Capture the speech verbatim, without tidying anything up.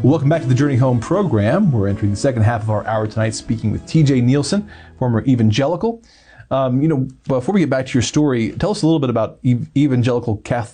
Welcome back to the Journey Home program. We're entering the second half of our hour tonight, speaking with T J Nielsen, former evangelical. Um, you know, before we get back to your story, tell us a little bit about ev- evangelical